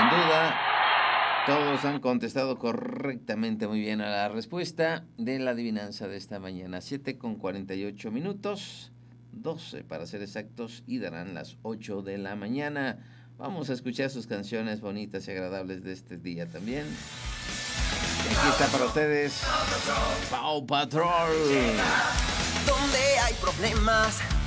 duda, todos han contestado correctamente muy bien a la respuesta de la adivinanza de esta mañana. 7:48, 12 para ser exactos, y darán las 8 de la mañana. Vamos a escuchar sus canciones bonitas y agradables de este día también. Y aquí está para ustedes Paw Patrol. Donde hay problemas